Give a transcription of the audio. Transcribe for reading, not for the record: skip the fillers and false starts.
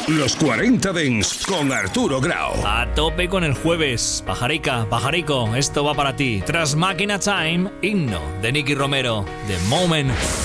Los 40 Dents con Arturo Grau. A tope con el jueves. Pajarica, pajarico, esto va para ti. Tras Máquina Time, himno de Nicky Romero, The Moment.